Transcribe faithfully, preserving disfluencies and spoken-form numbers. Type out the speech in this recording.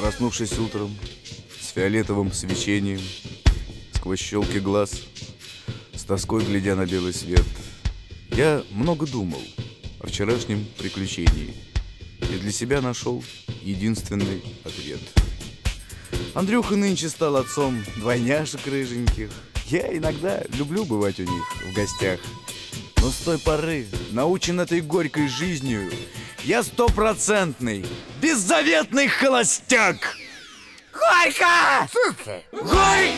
Проснувшись утром с фиолетовым свечением, сквозь щелки глаз, с тоской глядя на белый свет, я много думал о вчерашнем приключении и для себя нашел единственный ответ. Андрюха нынче стал отцом двойняшек рыженьких. Я иногда люблю бывать у них в гостях, но с той поры, научен этой горькой жизнью, я стопроцентный, беззаветный холостяк. Горько! Горько!